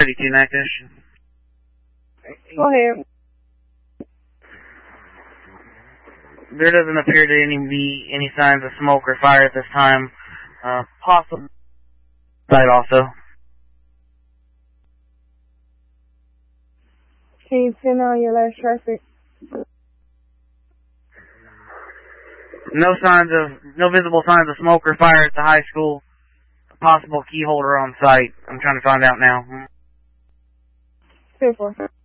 32 Nactish. Go ahead. There doesn't appear to be any signs of smoke or fire at this time. Possible site also. Can you send on your last traffic? No visible signs of smoke or fire at the high school. A possible key holder on site. I'm trying to find out now. 10-4.